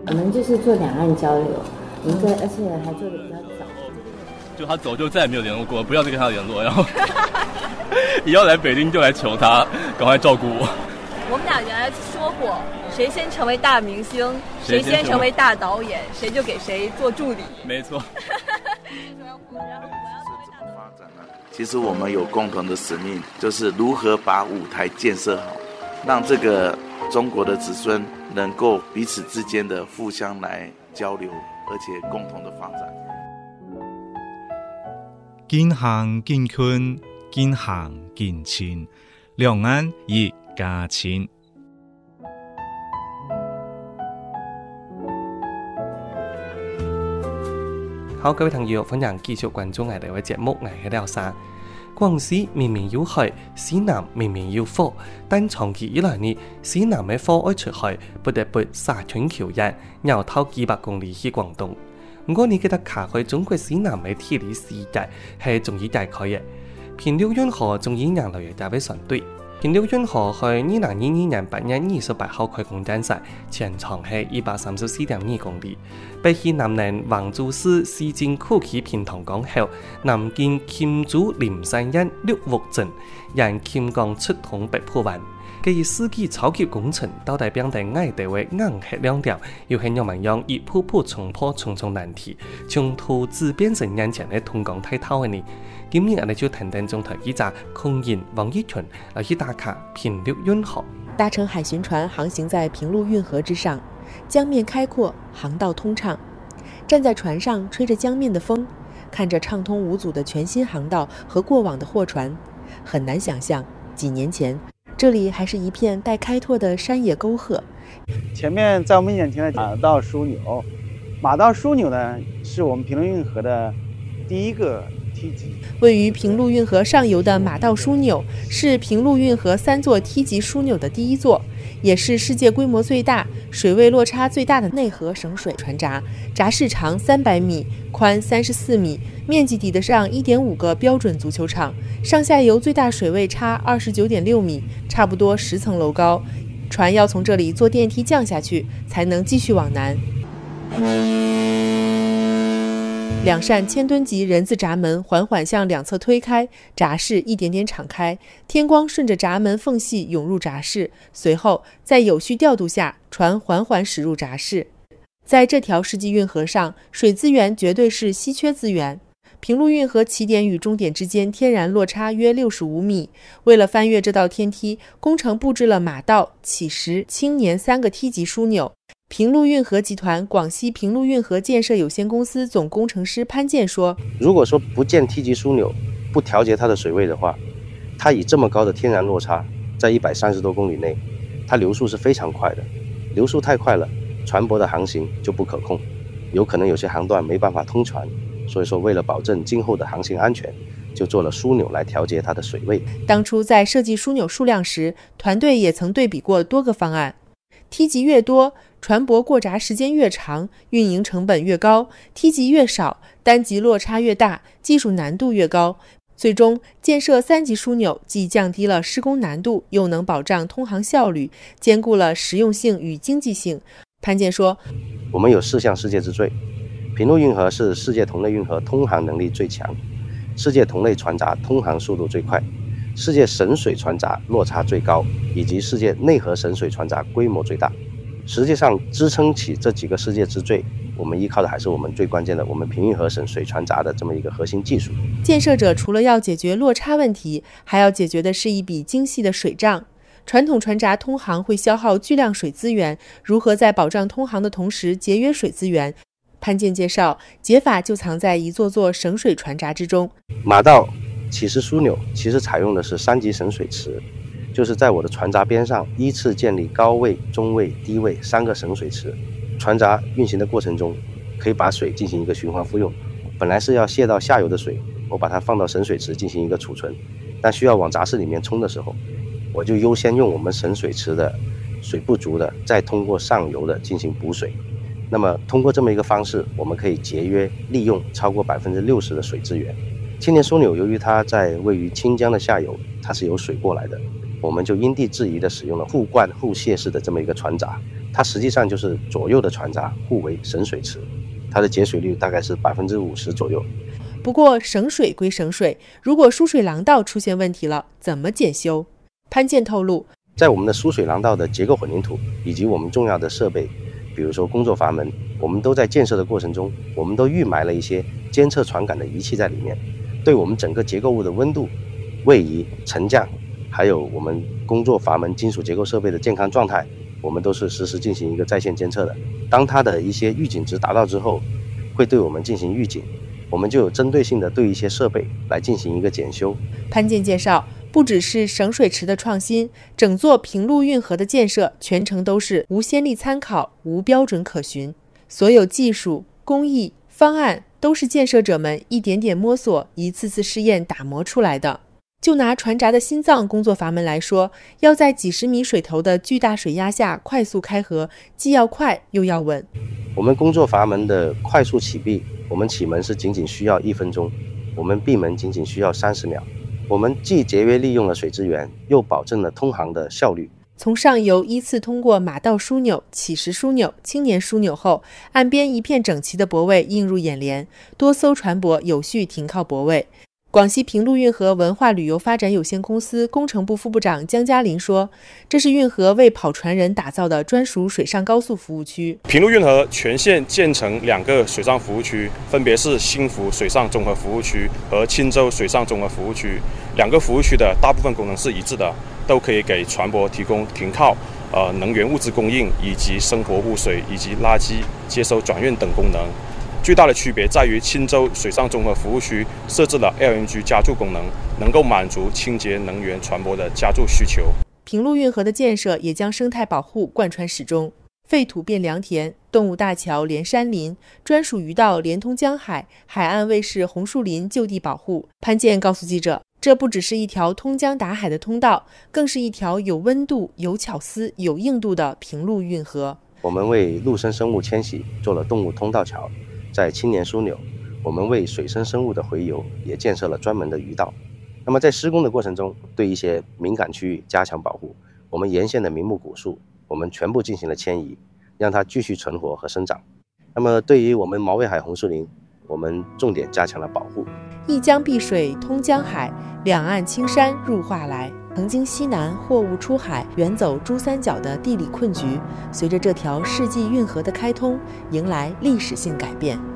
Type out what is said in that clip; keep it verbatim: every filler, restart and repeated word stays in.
我们就是做两岸交流，我们在而且还做的比较早。 就他走就再也没有联络过，不要再跟他联络，然后以后来北京就来求他赶快照顾我。 我们俩原来说过，谁先成为大明星，谁先成为大导演，谁就给谁做助理。 没错。 其实我们有共同的使命，就是如何把舞台建设好，让这个中国的子孙能够彼此之间的互相来交流，而且共同的发展。 近乡近近，近乡近亲，两岸一家亲。 好，各位朋友，歡迎繼續關注我哋嘅節目，我係廖生。廣西明明有海，西南明明有火，但長期以來呢，西南嘅火愛出海，不得不沙村橋人，繞透幾百公里去廣東。唔過你記得卡去中國西南嘅地理視野係仲以大概嘅，平陸運河仲以讓來嘅大位船隊。平陸運河喺二零二二年八月二十八號開工建設，全長係一百三十四點二公里。北起南寧橫州市西進庫區平塘港口，南見黔州林山縣綠屋鎮，沿黔江出通北浦灣。基於世紀超級工程，到底變成愛地位硬核亮點，又係讓民用一步步衝破重重難題，從投資變成眼前嘅通港太透嘅呢。今日我哋就談談中台記者孔賢、王一群嚟去打卡平陸運河。 搭乘海巡船航行在平陸運河之上，江面開闊，航道通暢。站在船上，吹着江面的風，看着暢通無阻的全新航道和過往的貨船，很難想象幾年前這裡還是一片待開拓的山野溝壑。 前面在我們眼前的馬道樞紐，馬道樞紐呢，是我們平陸運河的第一個梯級。 位於平陸運河上游的馬道樞紐是平陸運河三座梯級樞紐的第一座，也是世界規模最大、水位落差最大的內河省水船閘。閘室長三百米，寬三十四米，面積抵得上一點五個標準足球場。上下游最大水位差二十九點六米，差不多十層樓高。船要從這裡坐電梯降下去，才能繼續往南。兩扇千噸級人字閘門緩緩向兩側推開，閘室一點點敞開，天光順着閘門縫隙湧入閘室，隨後在有序調度下，船緩緩駛入閘室。在這條世紀運河上，水資源絕對是稀缺資源。平陸運河起點與終點之間天然落差約六十五米。為了翻越這道天梯，工程佈置了馬道、起石、青年三個梯級樞紐。平陸運河集團廣西平陸運河建設有限公司總工程師潘健說： 如果說不建梯級樞紐，不調節它的水位的話，它以這麼高的天然落差，在一百三十多公里內，它流速是非常快的，流速太快了，船舶的航行就不可控，有可能有些航段沒辦法通船，所以說為了保證今後的航行安全，就做了樞紐來調節它的水位。 當初在設計樞紐數量時，團隊也曾對比過多個方案，梯級越多，船舶過閘時間越長，運營成本越高；梯級越少，單級落差越大，技術難度越高。最終建設三級樞紐，既降低了施工難度，又能保障通航效率，兼顧了實用性與經濟性。潘健說： 我們有四項世界之最，平陸運河是世界同類運河通航能力最強，世界同類船閘通航速度最快，世界省水船閘落差最高，以及世界內河省水船閘規模最大。實際上支撐起這幾個世界之最，我們依靠的還是我們最關鍵的我們平運河省水船閘的這麼一個核心技術。 建設者除了要解決落差問題，還要解決的是一筆精細的水賬。傳統船閘通航會消耗巨量水資源，如何在保障通航的同時節約水資源？潘健介紹，解法就藏在一座座省水船閘之中。 馬道起石樞紐其實採用的是三級省水池，就是在我的船閘邊上依次建立高位、中位、低位三個省水池。船閘運行的過程中，可以把水進行一個循環復用。本來是要泄到下游的水，我把它放到省水池進行一個儲存，但需要往閘室裡面沖的時候，我就優先用我們省水池的水不足的，再通過上游的進行補水。那麼通過這麼一個方式，我們可以節約利用超過百分之六十的水資源。青年樞紐由於它在位於清江的下游，它是有水過來的，我們就因地制宜的使用了互灌互泄式的這麼一個船閘， 它实际上就是左右的船闸互为省水池，它的节水率大概是百分之五十左右。 不过省水归省水，如果输水廊道出现问题了，怎么检修？潘健透露， 在我们的输水廊道的结构混凝土以及我们重要的设备，比如说工作阀门，我们都在建设的过程中，我们都预埋了一些监测传感的仪器在里面，对我们整个结构物的温度、位移、沉降，还有我们工作阀门金属结构设备的健康状态，我们都是实时进行一个在线监测的。当它的一些预警值达到之后，会对我们进行预警，我们就有针对性的对一些设备来进行一个检修。 潘健介绍，不只是省水池的创新，整座平陆运河的建设全程都是无先例参考、无标准可循，所有技术、工艺、方案都是建设者们一点点摸索、一次次试验打磨出来的。就拿船闸的心脏工作阀门来说，要在几十米水头的巨大水压下快速开合，既要快又要稳。 我们工作阀门的快速启闭，我们启门是仅仅需要一分钟，我们闭门仅仅需要三十秒。我们既节约利用了水资源，又保证了通航的效率。 从上游依次通过马道枢纽、起石枢纽、青年枢纽后，岸边一片整齐的泊位映入眼帘，多艘船舶有序停靠泊位。广西平陆运河文化旅游发展有限公司工程部副部长江嘉林说，这是运河为跑船人打造的专属水上高速服务区。 平陆运河全线建成两个水上服务区，分别是新福水上综合服务区和钦州水上综合服务区。两个服务区的大部分功能是一致的，都可以给船舶提供停靠、呃能源物资供应以及生活污水以及垃圾接收转运等功能。最大的区别在于钦州水上综合服务区设置了 L N G 加注功能，能够满足清洁能源船舶的加注需求。 平陆运河的建设也将生态保护贯穿始终，废土变良田，动物大桥连山林，专属鱼道连通江海，海岸卫士红树林就地保护。潘健告诉记者，这不只是一条通江达海的通道，更是一条有温度、有巧思、有硬度的平陆运河。 我们为陆生生物迁徙做了动物通道桥，在青年枢纽，我们为水生生物的洄游也建设了专门的鱼道。那么在施工的过程中，对一些敏感区域加强保护，我们沿线的名木古树，我们全部进行了迁移，让它继续存活和生长。那么对于我们毛尾海红树林，我们重点加强了保护。 一江碧水通江海，两岸青山入画来。曾经西南货物出海、远走珠三角的地理困局，随着这条世纪运河的开通，迎来历史性改变。